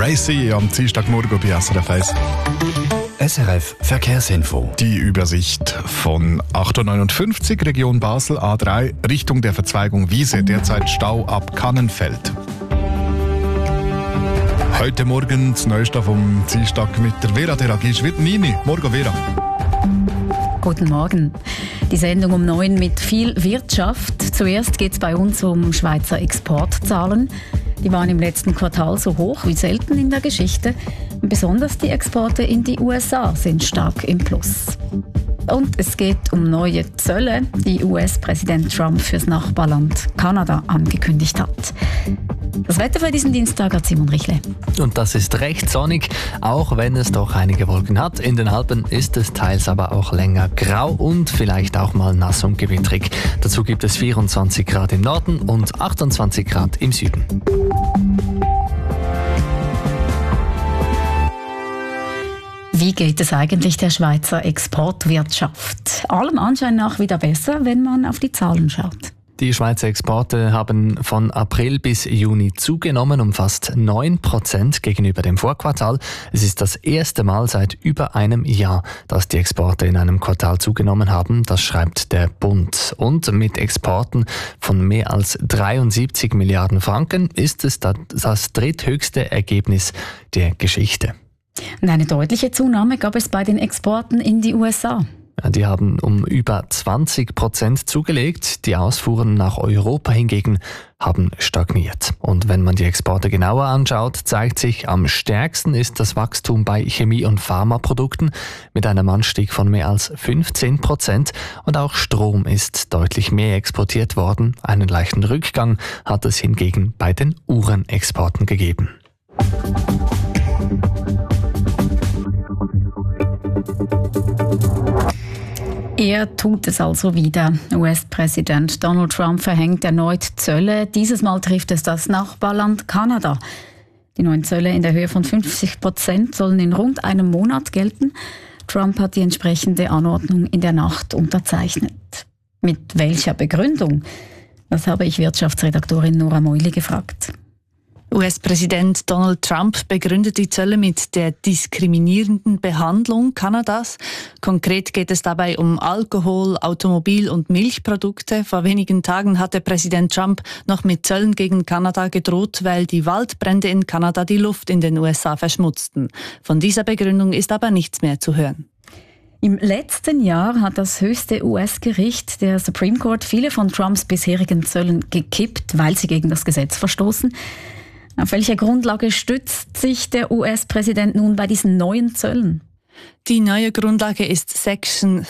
Tracy am Dienstagmorgen bei SRF 1. SRF Verkehrsinfo. Die Übersicht von 8:59 Region Basel A3 Richtung der Verzweigung Wiese. Derzeit Stau ab Kannenfeld. Heute Morgen das Neueste vom Dienstag mit der Vera Deragisch wird Nini. Morgen Vera. Guten Morgen. Die Sendung um 9 mit viel Wirtschaft. Zuerst geht es bei uns um Schweizer Exportzahlen. Die waren im letzten Quartal so hoch wie selten in der Geschichte. Besonders die Exporte in die USA sind stark im Plus. Und es geht um neue Zölle, die US-Präsident Trump fürs Nachbarland Kanada angekündigt hat. Das Wetter für diesen Dienstag hat Simon Richle. Und das ist recht sonnig, auch wenn es doch einige Wolken hat. In den Alpen ist es teils aber auch länger grau und vielleicht auch mal nass und gewittrig. Dazu gibt es 24 Grad im Norden und 28 Grad im Süden. Wie geht es eigentlich der Schweizer Exportwirtschaft? Allem Anschein nach wieder besser, wenn man auf die Zahlen schaut. Die Schweizer Exporte haben von April bis Juni zugenommen um fast 9% gegenüber dem Vorquartal. Es ist das erste Mal seit über einem Jahr, dass die Exporte in einem Quartal zugenommen haben. Das schreibt der Bund. Und mit Exporten von mehr als 73 Milliarden Franken ist es das dritthöchste Ergebnis der Geschichte. Und eine deutliche Zunahme gab es bei den Exporten in die USA. Die haben um über 20% zugelegt. Die Ausfuhren nach Europa hingegen haben stagniert. Und wenn man die Exporte genauer anschaut, zeigt sich, am stärksten ist das Wachstum bei Chemie- und Pharmaprodukten mit einem Anstieg von mehr als 15%. Und auch Strom ist deutlich mehr exportiert worden. Einen leichten Rückgang hat es hingegen bei den Uhrenexporten gegeben. Er tut es also wieder. US-Präsident Donald Trump verhängt erneut Zölle. Dieses Mal trifft es das Nachbarland Kanada. Die neuen Zölle in der Höhe von 50% sollen in rund einem Monat gelten. Trump hat die entsprechende Anordnung in der Nacht unterzeichnet. Mit welcher Begründung? Das habe ich Wirtschaftsredaktorin Nora Meuli gefragt. US-Präsident Donald Trump begründet die Zölle mit der diskriminierenden Behandlung Kanadas. Konkret geht es dabei um Alkohol, Automobil- und Milchprodukte. Vor wenigen Tagen hatte Präsident Trump noch mit Zöllen gegen Kanada gedroht, weil die Waldbrände in Kanada die Luft in den USA verschmutzten. Von dieser Begründung ist aber nichts mehr zu hören. Im letzten Jahr hat das höchste US-Gericht, der Supreme Court, viele von Trumps bisherigen Zöllen gekippt, weil sie gegen das Gesetz verstoßen. Auf welcher Grundlage stützt sich der US-Präsident nun bei diesen neuen Zöllen? Die neue Grundlage ist Section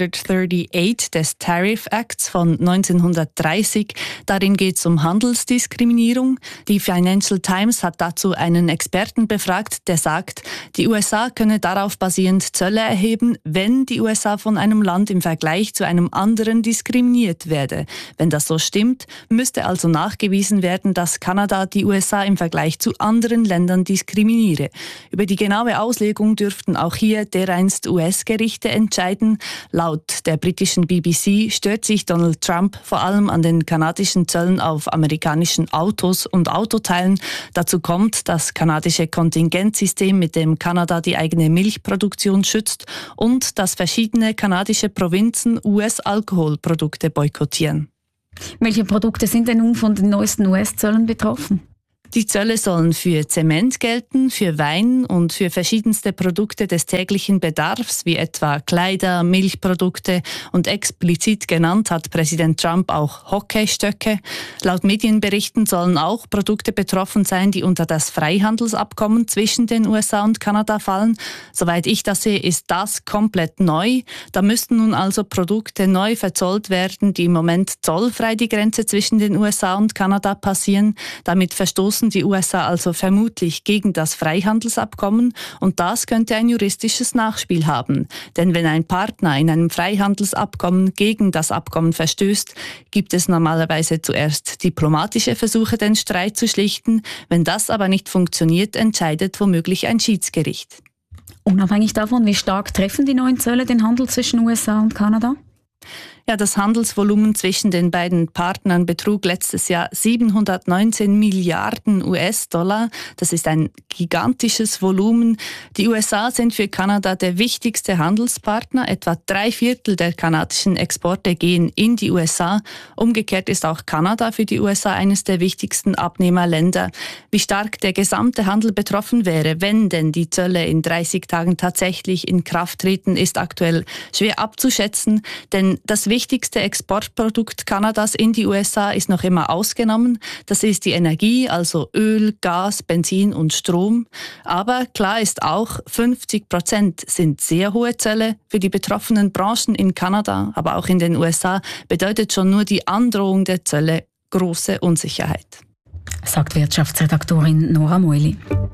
338 des Tariff Acts von 1930. Darin geht es um Handelsdiskriminierung. Die Financial Times hat dazu einen Experten befragt, der sagt, die USA könne darauf basierend Zölle erheben, wenn die USA von einem Land im Vergleich zu einem anderen diskriminiert werde. Wenn das so stimmt, müsste also nachgewiesen werden, dass Kanada die USA im Vergleich zu anderen Ländern diskriminiere. Über die genaue Auslegung dürften auch hier dereinst US-Gerichte entscheiden. Laut der britischen BBC stört sich Donald Trump vor allem an den kanadischen Zöllen auf amerikanischen Autos und Autoteilen. Dazu kommt das kanadische Kontingentsystem, mit dem Kanada die eigene Milchproduktion schützt, und dass verschiedene kanadische Provinzen US-Alkoholprodukte boykottieren. Welche Produkte sind denn nun von den neuesten US-Zöllen betroffen? Die Zölle sollen für Zement gelten, für Wein und für verschiedenste Produkte des täglichen Bedarfs, wie etwa Kleider, Milchprodukte, und explizit genannt hat Präsident Trump auch Hockeystöcke. Laut Medienberichten sollen auch Produkte betroffen sein, die unter das Freihandelsabkommen zwischen den USA und Kanada fallen. Soweit ich das sehe, ist das komplett neu. Da müssten nun also Produkte neu verzollt werden, die im Moment zollfrei die Grenze zwischen den USA und Kanada passieren. Damit verstoßen die USA also vermutlich gegen das Freihandelsabkommen, und das könnte ein juristisches Nachspiel haben. Denn wenn ein Partner in einem Freihandelsabkommen gegen das Abkommen verstößt, gibt es normalerweise zuerst diplomatische Versuche, den Streit zu schlichten. Wenn das aber nicht funktioniert, entscheidet womöglich ein Schiedsgericht. Unabhängig davon, wie stark treffen die neuen Zölle den Handel zwischen USA und Kanada? Ja, das Handelsvolumen zwischen den beiden Partnern betrug letztes Jahr 719 Milliarden US-Dollar. Das ist ein gigantisches Volumen. Die USA sind für Kanada der wichtigste Handelspartner. Etwa 3/4 der kanadischen Exporte gehen in die USA. Umgekehrt ist auch Kanada für die USA eines der wichtigsten Abnehmerländer. Wie stark der gesamte Handel betroffen wäre, wenn denn die Zölle in 30 Tagen tatsächlich in Kraft treten, ist aktuell schwer abzuschätzen. Denn das wichtigste Exportprodukt Kanadas in die USA ist noch immer ausgenommen. Das ist die Energie, also Öl, Gas, Benzin und Strom. Aber klar ist auch, 50% sind sehr hohe Zölle. Für die betroffenen Branchen in Kanada, aber auch in den USA, bedeutet schon nur die Androhung der Zölle große Unsicherheit. Sagt Wirtschaftsredaktorin Nora Moili.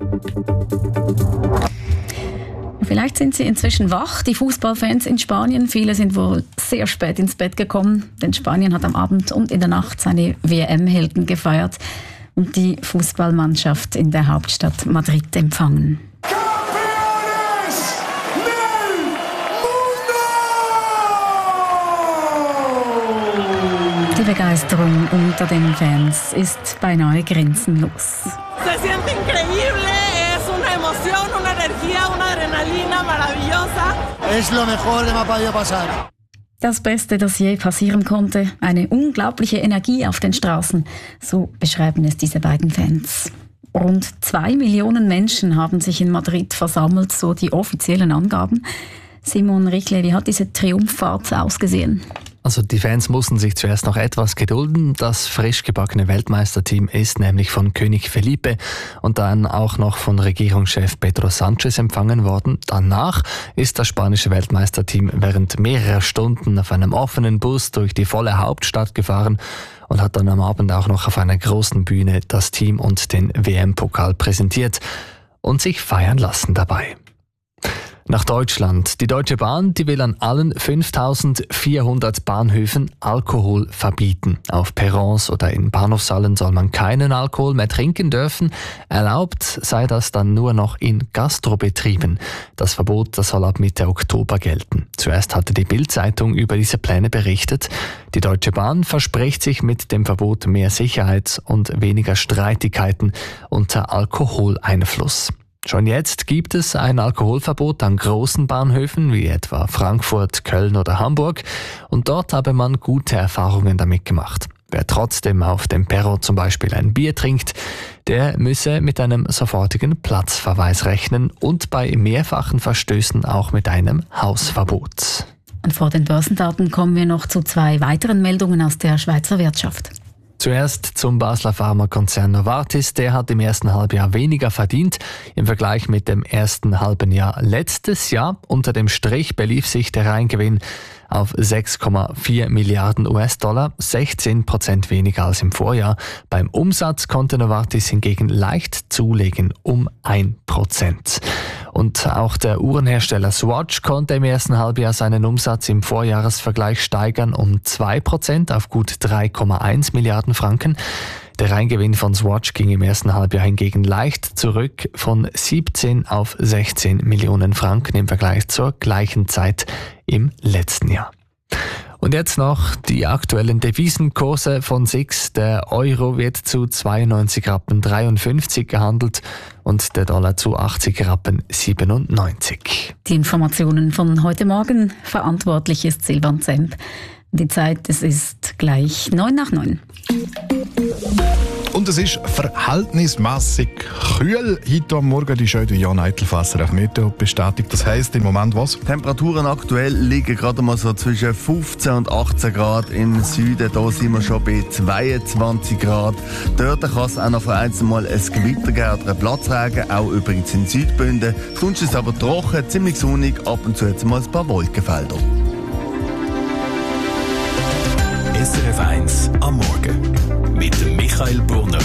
Vielleicht sind Sie inzwischen wach, die Fußballfans in Spanien. Viele sind wohl sehr spät ins Bett gekommen, denn Spanien hat am Abend und in der Nacht seine WM-Helden gefeiert und die Fußballmannschaft in der Hauptstadt Madrid empfangen. Die Begeisterung unter den Fans ist beinahe grenzenlos. Se siente increíble, es una emoción, una energía, una adrenalina maravillosa. Es lo mejor que me ha podido pasar. Das Beste, das je passieren konnte, eine unglaubliche Energie auf den Straßen, so beschreiben es diese beiden Fans. Rund 2 Millionen Menschen haben sich in Madrid versammelt, so die offiziellen Angaben. Simon Richle, wie hat diese Triumphfahrt ausgesehen? Also die Fans mussten sich zuerst noch etwas gedulden. Das frisch gebackene Weltmeisterteam ist nämlich von König Felipe und dann auch noch von Regierungschef Pedro Sánchez empfangen worden. Danach ist das spanische Weltmeisterteam während mehrerer Stunden auf einem offenen Bus durch die volle Hauptstadt gefahren und hat dann am Abend auch noch auf einer großen Bühne das Team und den WM-Pokal präsentiert und sich feiern lassen dabei. Nach Deutschland. Die Deutsche Bahn, die will an allen 5400 Bahnhöfen Alkohol verbieten. Auf Perrons oder in Bahnhofshallen soll man keinen Alkohol mehr trinken dürfen. Erlaubt sei das dann nur noch in Gastrobetrieben. Das Verbot, das soll ab Mitte Oktober gelten. Zuerst hatte die Bild-Zeitung über diese Pläne berichtet. Die Deutsche Bahn verspricht sich mit dem Verbot mehr Sicherheit und weniger Streitigkeiten unter Alkoholeinfluss. Schon jetzt gibt es ein Alkoholverbot an großen Bahnhöfen wie etwa Frankfurt, Köln oder Hamburg und dort habe man gute Erfahrungen damit gemacht. Wer trotzdem auf dem Perron zum Beispiel ein Bier trinkt, der müsse mit einem sofortigen Platzverweis rechnen und bei mehrfachen Verstößen auch mit einem Hausverbot. Und vor den Börsendaten kommen wir noch zu 2 weiteren Meldungen aus der Schweizer Wirtschaft. Zuerst zum Basler Pharmakonzern Novartis. Der hat im ersten Halbjahr weniger verdient im Vergleich mit dem ersten halben Jahr letztes Jahr. Unter dem Strich belief sich der Reingewinn auf 6,4 Milliarden US-Dollar, 16% weniger als im Vorjahr. Beim Umsatz konnte Novartis hingegen leicht zulegen um 1%. Und auch der Uhrenhersteller Swatch konnte im ersten Halbjahr seinen Umsatz im Vorjahresvergleich steigern um 2% auf gut 3,1 Milliarden Franken. Der Reingewinn von Swatch ging im ersten Halbjahr hingegen leicht zurück von 17 auf 16 Millionen Franken im Vergleich zur gleichen Zeit im letzten Jahr. Und jetzt noch die aktuellen Devisenkurse von SIX. Der Euro wird zu 92,53 Rappen gehandelt und der Dollar zu 80,97 Rappen. Die Informationen von heute Morgen. Verantwortlich ist Silvan Zemp. Die Zeit, es ist gleich 8:09. Und es ist verhältnismäßig kühl. Heute am Morgen die schöne Jan Eitelfasser auf Meteo bestätigt. Das heisst im Moment was? Temperaturen aktuell liegen gerade mal so zwischen 15 und 18 Grad im Süden. Da sind wir schon bei 22 Grad. Dort kann es auch noch vereinzelt mal ein Gewitter geben oder einen Platzregen, auch übrigens in Südbünden. Sonst ist es aber trocken, ziemlich sonnig, ab und zu jetzt mal ein paar Wolkenfelder. SRF 1 am Morgen mit dem Michael Burner.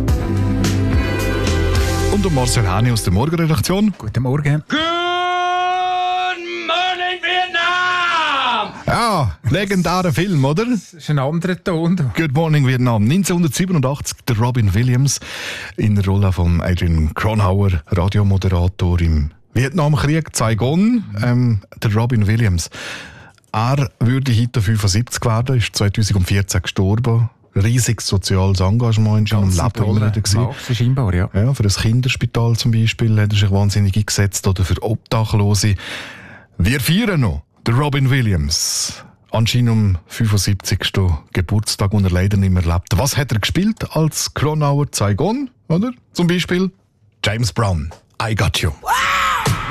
Und um Marcel Häni aus der Morgenredaktion. Guten Morgen. Good morning, Vietnam! Ja, legendärer Film, oder? Das ist ein anderer Ton. Good Morning Vietnam. 1987, der Robin Williams in der Rolle von Adrian Cronauer, Radiomoderator im Vietnamkrieg, Saigon. Der Robin Williams. Er würde heute 75 werden, ist 2014 gestorben. Riesiges soziales Engagement in seinem Leben. Scheinbar, ja. Ja, für ein Kinderspital zum Beispiel hat er sich wahnsinnig eingesetzt oder für Obdachlose. Wir feiern noch den Robin Williams. Anscheinend am 75. Geburtstag, den er leider nicht mehr lebt. Was hat er gespielt als Kronauer Saigon? Oder? Zum Beispiel James Brown, I Got You. Wow!